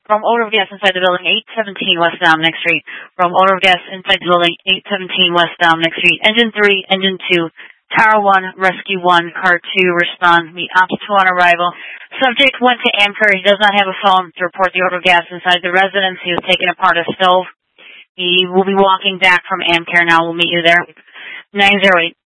From odor of gas inside the building, 817 West Dominic Street. From odor of gas inside the building, 817 West Dominic Street. Engine 3, Engine 2, Tower 1, Rescue 1, Car 2, respond. Meet Ops 2 on arrival. Subject went to Amcare. He does not have a phone to report the odor of gas inside the residence. He was taking apart a stove. He will be walking back from Amcare now. We'll meet you there. 908.